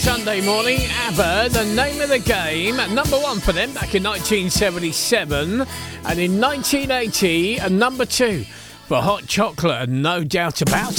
Sunday morning, ABBA, The Name of the Game, number one for them back in 1977, and in 1980, number two for Hot Chocolate, no doubt about